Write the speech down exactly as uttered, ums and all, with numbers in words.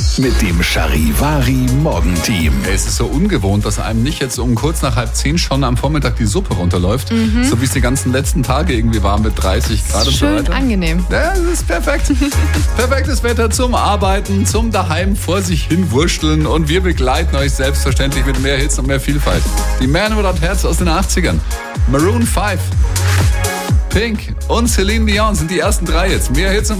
mit dem Charivari Morgenteam. Es ist so ungewohnt, dass einem nicht jetzt um kurz nach halb zehn schon am Vormittag die Suppe runterläuft. Mhm. So wie es die ganzen letzten Tage irgendwie waren mit dreißig Grad und so weiter. Schön angenehm. Ja, das ist perfekt. Perfektes Wetter zum Arbeiten, zum daheim vor sich hin wursteln. Und wir begleiten euch selbstverständlich mit mehr Hits und mehr Vielfalt. Die Man Without Herz aus den achtzigern. Maroon fünf, Pink und Celine Dion sind die ersten drei jetzt. Mehr Hits und